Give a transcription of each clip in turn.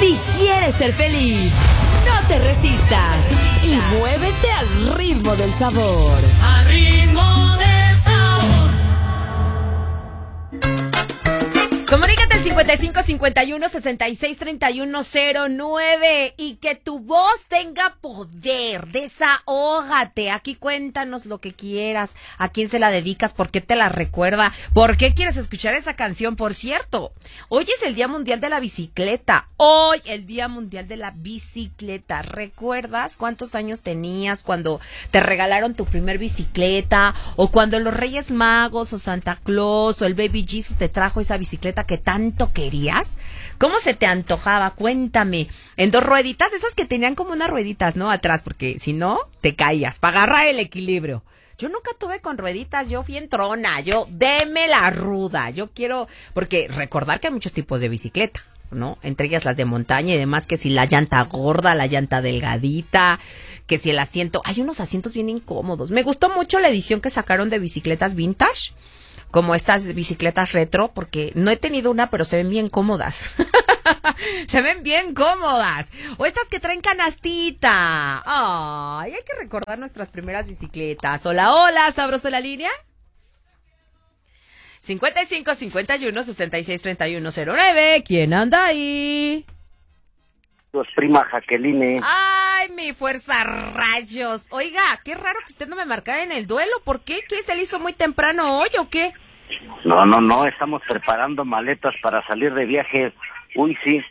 Si quieres ser feliz, no te resistas y muévete al ritmo del sabor. Al ritmo del sabor. Comunícate al 55 51 66 31 09 y que tu voz tenga poder. Desahógate. Aquí cuéntanos lo que quieras. ¿A quién se la dedicas? ¿Por qué te la recuerda? ¿Por qué quieres escuchar esa canción? Por cierto, hoy es el Día Mundial de la Bicicleta. Hoy el Día Mundial de la Bicicleta. ¿Recuerdas cuántos años tenías cuando te regalaron tu primer bicicleta? O cuando los Reyes Magos o Santa Claus o el Baby Jesus te trajo esa bicicleta que tanto querías. ¿Cómo se te antojaba? Cuéntame. En dos rueditas, esas que tenían como unas rueditas, ¿no? Atrás, porque si no, te caías, para agarrar el equilibrio. Yo nunca tuve con rueditas, yo fui entrona, deme la ruda. Yo quiero, porque recordar que hay muchos tipos de bicicleta, ¿no? Entre ellas las de montaña y demás, que si la llanta gorda, la llanta delgadita, que si el asiento, hay unos asientos bien incómodos. Me gustó mucho la edición que sacaron de bicicletas vintage, como estas bicicletas retro, porque no he tenido una, pero se ven bien cómodas. Se ven bien cómodas. O estas que traen canastita. Ay, hay que recordar nuestras primeras bicicletas. Hola, hola, ¿sabroso la línea? 55 51 66 31 09. ¿Quién anda ahí? Pues prima Jaqueline. Ay, mi fuerza rayos. Oiga, qué raro que usted no me marcara en el duelo. ¿Por qué? ¿Qué se le hizo muy temprano hoy o qué? No, estamos preparando maletas para salir de viaje. Uy, sí.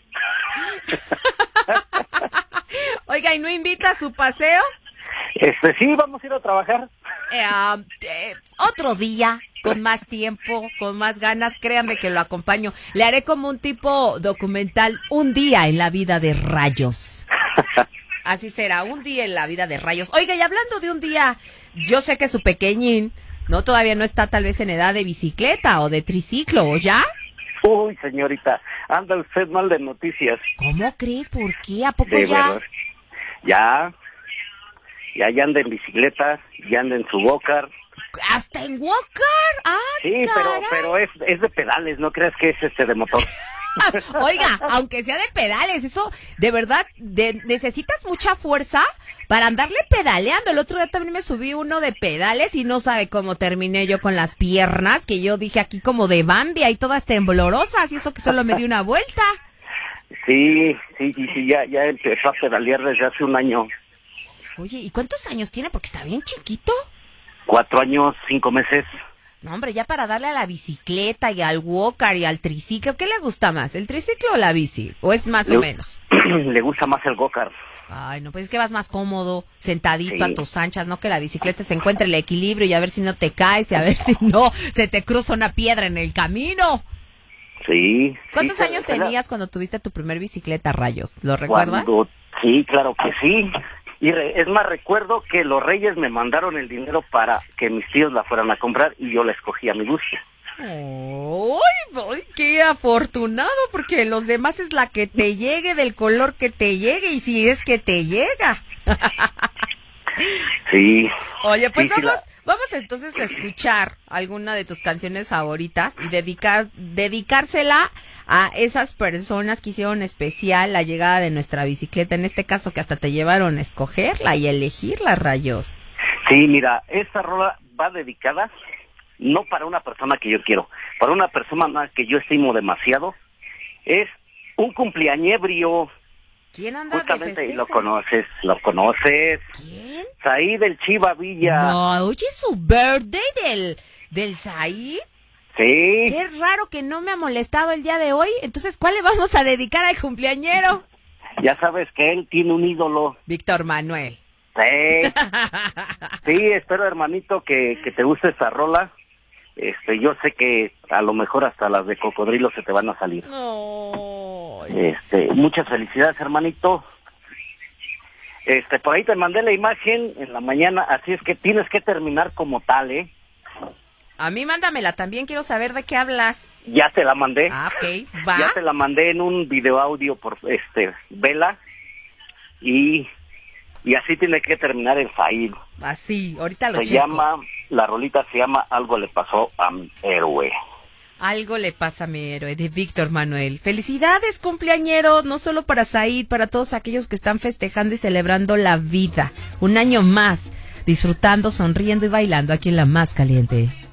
Oiga, ¿y no invita a su paseo? Sí, vamos a ir a trabajar. Otro día, con más tiempo, con más ganas, créame que lo acompaño. Le haré como un tipo documental, un día en la vida de Rayos. Así será, un día en la vida de Rayos. Oiga, y hablando de un día, yo sé que su pequeñín, ¿no? Todavía no está tal vez en edad de bicicleta o de triciclo, ¿o ya? Uy, señorita, anda usted mal de noticias. ¿Cómo crees? ¿Por qué? ¿A poco De ya? verdad. Ya anda en bicicleta, ya anda en su go-kart. ¿Hasta en walker? ¡Ah, sí, caray! pero es de pedales, no creas que es de motor. Oiga, aunque sea de pedales, eso de verdad necesitas mucha fuerza para andarle pedaleando. El otro día también me subí uno de pedales y no sabe cómo terminé yo con las piernas, que yo dije aquí como de Bambi, ahí todas temblorosas, y eso que solo me di una vuelta. Sí, ya empezó a pedalear desde hace un año. Oye, ¿y cuántos años tiene? Porque está bien chiquito. 4 años, 5 meses. No, hombre, ya para darle a la bicicleta y al walker y al triciclo, ¿qué le gusta más? ¿El triciclo o la bici? ¿O es más o menos? Le gusta más el go-kart. Ay, no, pues es que vas más cómodo, sentadito Sí. a tus anchas, ¿no? Que la bicicleta se encuentre el equilibrio y a ver si no te caes y a ver si no se te cruza una piedra en el camino. Sí. ¿Cuántos años tenías cuando tuviste tu primer bicicleta, Rayos? ¿Lo recuerdas? Sí, claro que sí. Y es más, recuerdo que los Reyes me mandaron el dinero para que mis tíos la fueran a comprar y yo la escogí a mi gusto. ¡Ay, qué afortunado! Porque los demás es la que te llegue, del color que te llegue, y si es que te llega. Sí. Oye, pues sí, vamos entonces a escuchar alguna de tus canciones favoritas y dedicársela a esas personas que hicieron especial la llegada de nuestra bicicleta, en este caso que hasta te llevaron a escogerla y a elegirla, Rayos. Sí, mira, esta rola va dedicada no para una persona que yo quiero, para una persona que yo estimo demasiado. Es un cumpleañebrio. ¿Quién anda Justamente de lo festejo? conoces. ¿Quién? Saí del Chiva Villa. No, oye, su birthday del Said. Sí. Qué raro que no me ha molestado el día de hoy. Entonces, ¿cuál le vamos a dedicar al cumpleañero? Ya sabes que él tiene un ídolo. Víctor Manuel. Sí. Sí, espero, hermanito, que te guste esta rola. Yo sé que a lo mejor hasta las de cocodrilo se te van a salir. No. Muchas felicidades, hermanito. Por ahí te mandé la imagen en la mañana, así es que tienes que terminar como tal, ¿eh? A mí mándamela también, quiero saber de qué hablas. Ya te la mandé. Ah, ok, va. Ya te la mandé en un video audio por vela y así tiene que terminar el Said. Así, ahorita lo Se checo. llama, la rolita se llama Algo le pasó a mi héroe. Algo le pasa a mi héroe, de Víctor Manuel. Felicidades, cumpleañero, no solo para Said, para todos aquellos que están festejando y celebrando la vida. Un año más, disfrutando, sonriendo y bailando aquí en La Más Caliente.